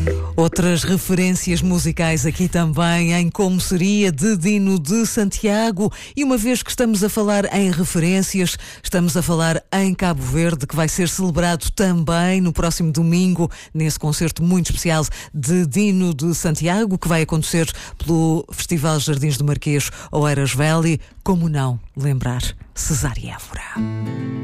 Outras referências musicais aqui também em Como Seria, de Dino de Santiago. E uma vez que estamos a falar em referências, estamos a falar em Cabo Verde, que vai ser celebrado também no próximo domingo, nesse concerto muito especial de Dino de Santiago, que vai acontecer pelo Festival Jardins do Marquês Oeiras Valley. Como não lembrar Cesária Évora?